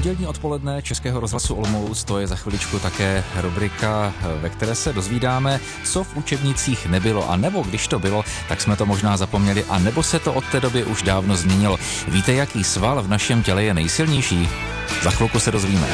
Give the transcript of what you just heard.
Pondělní odpoledne Českého rozhlasu Olomouc, to je za chviličku také rubrika, ve které se dozvídáme, co v učebnicích nebylo, a nebo když to bylo, tak jsme to možná zapomněli, a nebo se to od té doby už dávno změnilo. Víte, jaký sval v našem těle je nejsilnější? Za chvilku se dozvíme.